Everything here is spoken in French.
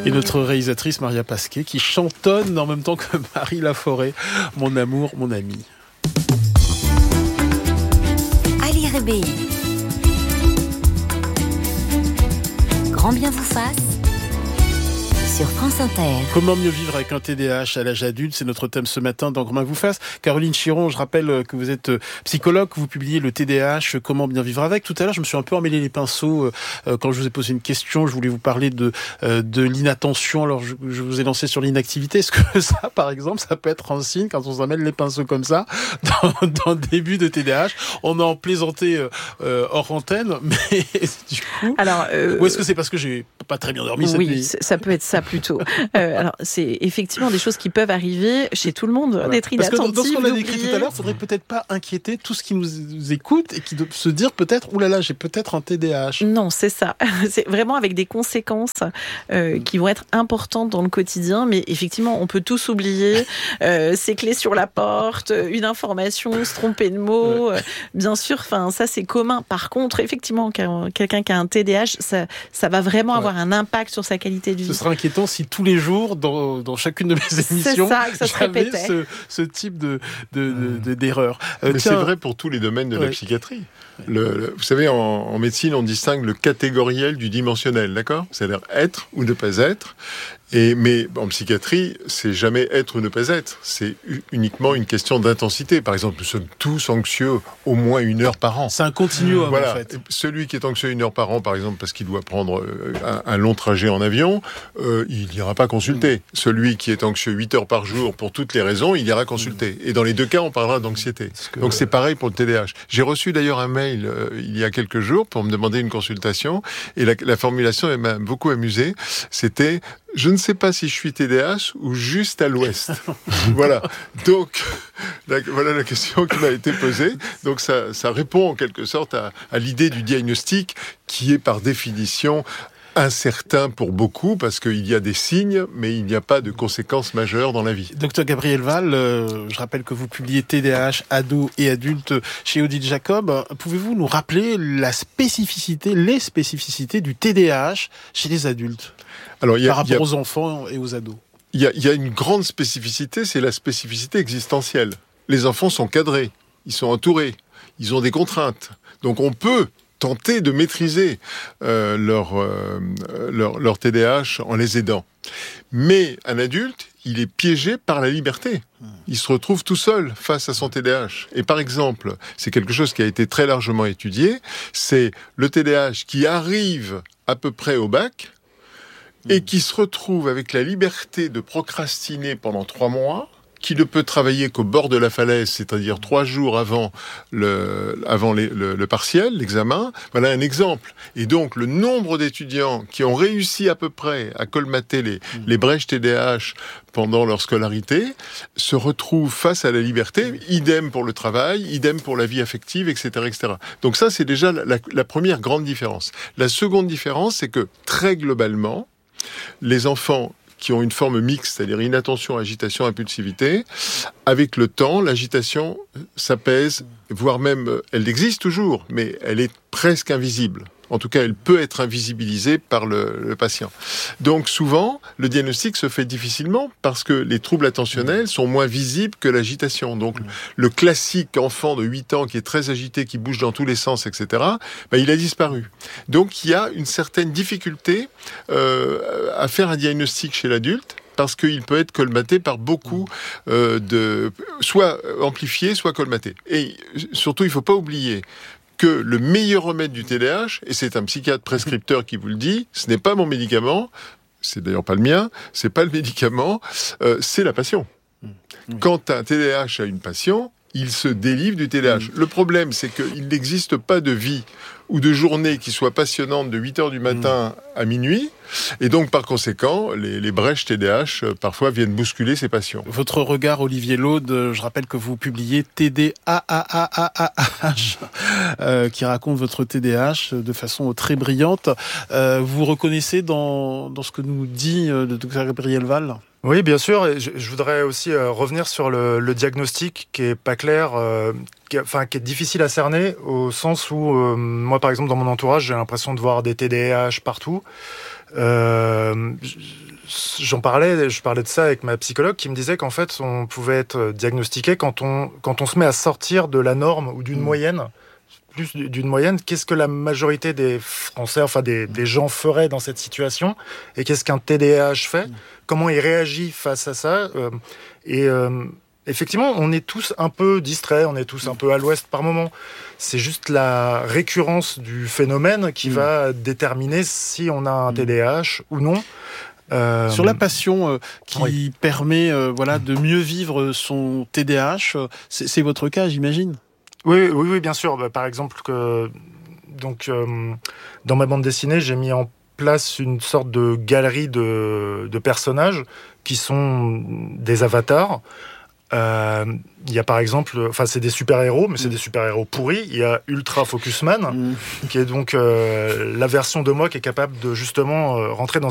Et notre réalisatrice Maria Pasquet qui chantonne en même temps que Marie Laforêt. Mon amour, mon ami. Ali Rébéi. Grand bien vous fasse. Sur France Inter. Comment mieux vivre avec un TDAH à l'âge adulte? C'est notre thème ce matin dans Grand bien vous fasse. Caroline Chiron, je rappelle que vous êtes psychologue, que vous publiez le TDAH, comment bien vivre avec. Tout à l'heure, je me suis un peu emmêlé les pinceaux quand je vous ai posé une question. Je voulais vous parler de l'inattention. Alors, je vous ai lancé sur l'inactivité. Est-ce que ça, par exemple, ça peut être un signe quand on s'emmêle les pinceaux comme ça dans le début de TDAH? On a en plaisanté hors antenne, mais du coup... Alors, ou est-ce que c'est parce que j'ai pas très bien dormi cette nuit? Oui, ça peut être ça plutôt. Alors, c'est effectivement des choses qui peuvent arriver chez tout le monde, voilà. D'être inattentif. Parce que dans ce qu'on a décrit tout à l'heure, il faudrait peut-être pas inquiéter tout ce qui nous écoute et qui doit se dire peut-être, oulala, j'ai peut-être un TDAH. Non, c'est ça. C'est vraiment avec des conséquences qui vont être importantes dans le quotidien, mais effectivement, on peut tous oublier ses clés sur la porte, une information, se tromper de mots. Bien sûr, ça c'est commun. Par contre, effectivement, quelqu'un qui a un TDAH, ça va vraiment avoir un impact sur sa qualité de vie. Ce sera inquiétant si tous les jours, dans chacune de mes émissions, j'avais ce type d'erreur. Mais c'est vrai pour tous les domaines de la psychiatrie. Vous savez, en médecine, on distingue le catégoriel du dimensionnel, d'accord ? C'est-à-dire être ou ne pas être. Mais en psychiatrie, c'est jamais être ou ne pas être. C'est uniquement une question d'intensité. Par exemple, nous sommes tous anxieux au moins 1 heure par an. C'est un continuum, voilà. En fait. Celui qui est anxieux 1 heure par an, par exemple, parce qu'il doit prendre un long trajet en avion, il n'ira pas consulter. Celui qui est anxieux 8 heures par jour pour toutes les raisons, il ira consulter. Et dans les deux cas, on parlera d'anxiété. Donc c'est pareil pour le TDAH. J'ai reçu d'ailleurs un mail il y a quelques jours pour me demander une consultation. Et la formulation elle m'a beaucoup amusé. C'était... Je ne sais pas si je suis TDAH ou juste à l'ouest. Voilà. Donc, voilà la question qui m'a été posée. Donc, ça répond en quelque sorte à l'idée du diagnostic qui est par définition incertain pour beaucoup parce qu'il y a des signes, mais il n'y a pas de conséquences majeures dans la vie. Docteur Gabriel Valls, je rappelle que vous publiez TDAH, ados et adultes chez Odile Jacob. Pouvez-vous nous rappeler les spécificités du TDAH chez les adultes par rapport aux enfants et aux ados? Il y a une grande spécificité, c'est la spécificité existentielle. Les enfants sont cadrés, ils sont entourés, ils ont des contraintes. Donc on peut tenter de maîtriser leur TDAH en les aidant. Mais un adulte, il est piégé par la liberté. Il se retrouve tout seul face à son TDAH. Et par exemple, c'est quelque chose qui a été très largement étudié, c'est le TDAH qui arrive à peu près au bac et qui se retrouve avec la liberté de procrastiner pendant 3 mois, qui ne peut travailler qu'au bord de la falaise, c'est-à-dire 3 jours avant le partiel, l'examen. Voilà un exemple. Et donc, le nombre d'étudiants qui ont réussi à peu près à colmater les brèches TDAH pendant leur scolarité se retrouvent face à la liberté. Idem pour le travail, idem pour la vie affective, etc., etc. Donc ça, c'est déjà la première grande différence. La seconde différence, c'est que très globalement, les enfants qui ont une forme mixte, c'est-à-dire inattention, agitation, impulsivité, avec le temps, l'agitation s'apaise, voire même, elle existe toujours, mais elle est presque invisible. En tout cas, elle peut être invisibilisée par le patient. Donc souvent, le diagnostic se fait difficilement parce que les troubles attentionnels sont moins visibles que l'agitation. Donc le classique enfant de 8 ans qui est très agité, qui bouge dans tous les sens, etc., il a disparu. Donc il y a une certaine difficulté à faire un diagnostic chez l'adulte, parce qu'il peut être colmaté par beaucoup soit amplifié, soit colmaté. Et surtout, il ne faut pas oublier que le meilleur remède du TDAH, et c'est un psychiatre prescripteur qui vous le dit, ce n'est pas mon médicament, c'est d'ailleurs pas le mien, c'est pas le médicament, c'est la passion. Quand un TDAH a une passion, il se délivre du TDAH. Le problème, c'est qu'il n'existe pas de vie ou de journée qui soit passionnante de 8h du matin à minuit. Et donc, par conséquent, les brèches TDAH, parfois, viennent bousculer ces passions. Votre regard, Olivier Laude, je rappelle que vous publiez TDAH, qui raconte votre TDAH de façon très brillante. Vous reconnaissez dans ce que nous dit le Dr Gabriel Valls ? Oui, bien sûr. Et je voudrais aussi revenir sur le diagnostic qui est pas clair, qui est difficile à cerner, au sens où, moi, par exemple, dans mon entourage, j'ai l'impression de voir des TDAH partout. je parlais de ça avec ma psychologue qui me disait qu'en fait, on pouvait être diagnostiqué quand on se met à sortir de la norme ou d'une moyenne. Plus d'une moyenne, qu'est-ce que la majorité des Français, enfin des gens feraient dans cette situation, et qu'est-ce qu'un TDAH fait, comment il réagit face à ça, effectivement, on est tous un peu distraits, on est tous un peu à l'ouest par moment. C'est juste la récurrence du phénomène qui va déterminer si on a un TDAH ou non. Sur la passion qui permet de mieux vivre son TDAH, c'est votre cas, j'imagine. Oui, bien sûr. Par exemple, dans ma bande dessinée, j'ai mis en place une sorte de galerie de personnages qui sont des avatars. Il y a par exemple, c'est des super-héros, mais c'est des super-héros pourris. Il y a Ultra Focusman, qui est donc la version de moi qui est capable de justement rentrer dans